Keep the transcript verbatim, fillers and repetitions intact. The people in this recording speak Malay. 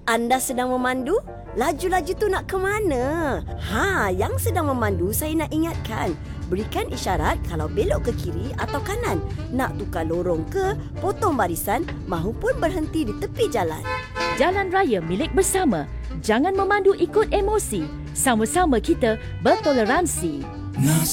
Anda sedang memandu? Laju-laju tu nak ke mana? Ha, yang sedang memandu saya nak ingatkan. Berikan isyarat kalau belok ke kiri atau kanan. Nak tukar lorong ke, potong barisan mahupun berhenti di tepi jalan. Jalan raya milik bersama. Jangan memandu ikut emosi. Sama-sama kita bertoleransi.